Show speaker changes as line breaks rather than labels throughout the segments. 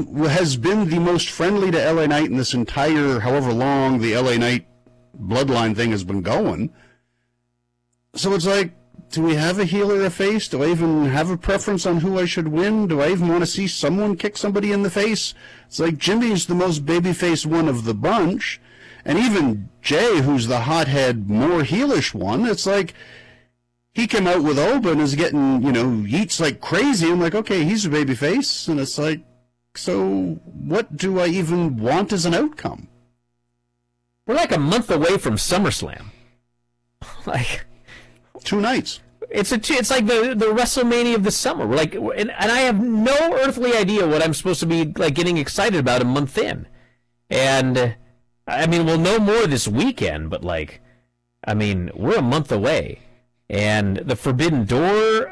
has been the most friendly to LA Knight in this entire, however long the LA Knight bloodline thing has been going. So it's like, do we have a heel or a face? Do I even have a preference on who I should win? Do I even want to see someone kick somebody in the face? It's like Jimmy's the most babyface one of the bunch. And even Jay, who's the hothead, more heelish one, it's like he came out with Oba and is getting, yeets like crazy. I'm like, okay, he's a babyface. And it's like, so what do I even want as an outcome?
We're like a month away from SummerSlam. Like
2 nights.
It's like the WrestleMania of the summer. And I have no earthly idea what I'm supposed to be like getting excited about a month in. And I mean, we'll know more this weekend, but we're a month away. And the Forbidden Door,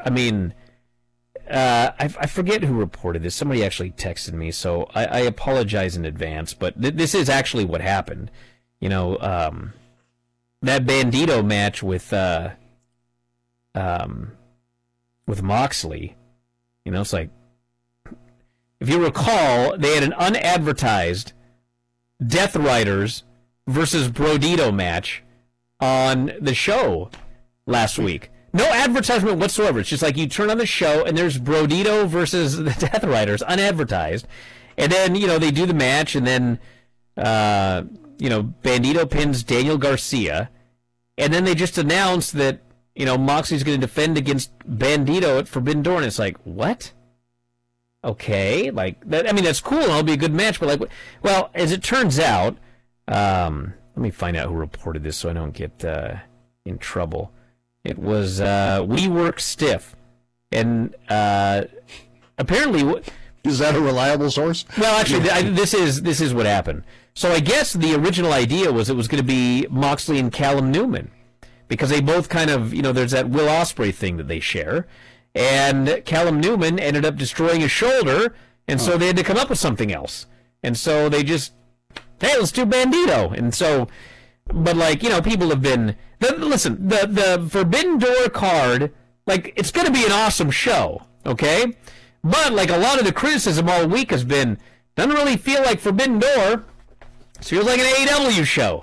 I forget who reported this. Somebody actually texted me, so I apologize in advance, but this is actually what happened. That Bandito match with Moxley, it's like, if you recall, they had an unadvertised Death Riders versus Brodito match on the show last week. No advertisement whatsoever. It's just like you turn on the show and there's Brodito versus the Death Riders, unadvertised. And then, they do the match, and then, Bandito pins Daniel Garcia. And then they just announce that, Moxley's going to defend against Bandito at Forbidden Door. And it's like, what? Okay. That's cool and it'll be a good match. But, well, as it turns out, let me find out who reported this so I don't get in trouble. It was We Work Stiff. And apparently...
Is that a reliable source?
Well, actually, this is what happened. So I guess the original idea was it was going to be Moxley and Callum Newman, because they both kind of, there's that Will Ospreay thing that they share, and Callum Newman ended up destroying his shoulder, and so they had to come up with something else. And so they just, hey, let's do Bandito. And so, but people have been, listen, the Forbidden Door card, it's going to be an awesome show, okay? But, a lot of the criticism all week has been, doesn't really feel like Forbidden Door. It feels like an AEW show,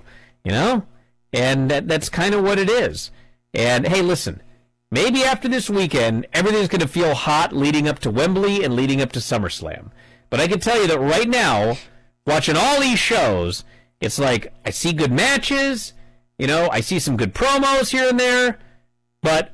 And that's kind of what it is. And, hey, listen, maybe after this weekend, everything's going to feel hot leading up to Wembley and leading up to SummerSlam. But I can tell you that right now, watching all these shows, it's like, I see good matches, I see some good promos here and there, but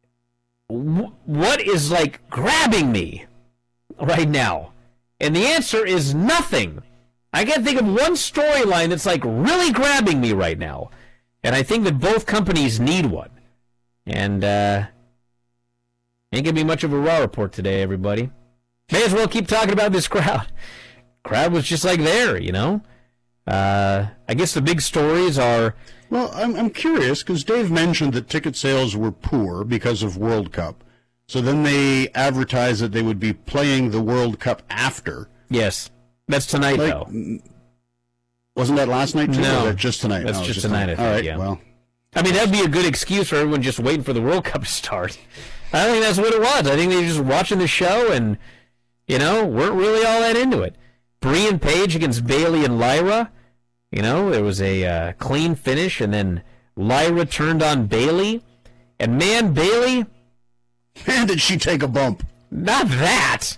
what is, grabbing me right now? And the answer is nothing. I can't think of one storyline that's really grabbing me right now. And I think that both companies need one. And ain't gonna be much of a Raw report today, everybody. May as well keep talking about this crowd. Crowd was just there, I guess the big stories are...
Well, I'm curious, because Dave mentioned that ticket sales were poor because of World Cup. So then they advertised that they would be playing the World Cup after.
Yes. That's tonight, though.
Wasn't that last night, too?
No.
Or that just tonight?
That's just tonight, I think,
all right,
yeah.
Well.
That'd be a good excuse for everyone just waiting for the World Cup to start. I think that's what it was. I think they were just watching the show and, weren't really all that into it. Bree and Paige against Bayley and Lyra. There was a clean finish, and then Lyra turned on Bayley. And, man, Bayley...
Man, did she take a bump.
Not that.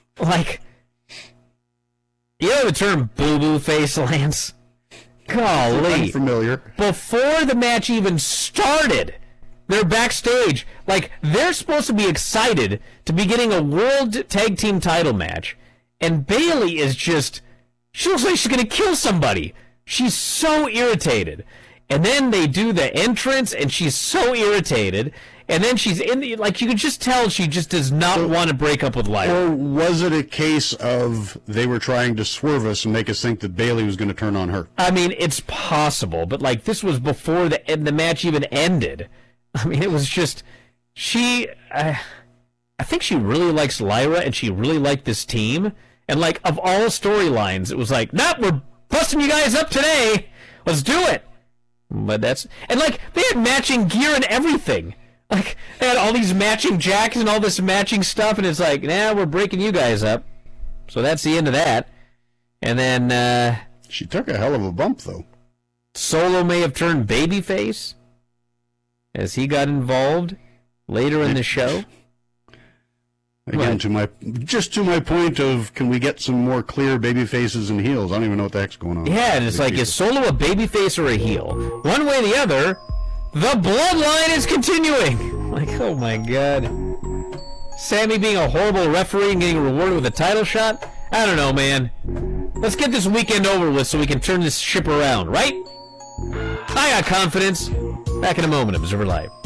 The term boo-boo face, Lance? Golly.
Familiar.
Before the match even started, they're backstage. They're supposed to be excited to be getting a World Tag Team title match. And Bayley is just... She looks like she's going to kill somebody. She's so irritated. And then they do the entrance, and she's so irritated. And then she's in the... you could just tell she just does not want to break up with Lyra.
Or was it a case of they were trying to swerve us and make us think that Bayley was going to turn on her?
It's possible, but, this was before the match even ended. It was just... She... I think she really likes Lyra, and she really liked this team. And, of all storylines, it was nope, we're busting you guys up today. Let's do it. But that's... And, they had matching gear and everything. They had all these matching jackets and all this matching stuff, and it's nah, we're breaking you guys up. So that's the end of that. And then
She took a hell of a bump, though.
Solo may have turned babyface as he got involved later in the show.
Again, to my point of, can we get some more clear baby faces and heels? I don't even know what the heck's going on.
Yeah, and it's like, is Solo a babyface or a heel? One way or the other, the bloodline is continuing. Like, oh my God. Sammy being a horrible referee and getting rewarded with a title shot? I don't know, man. Let's get this weekend over with so we can turn this ship around, right? I got confidence. Back in a moment, Observer Live.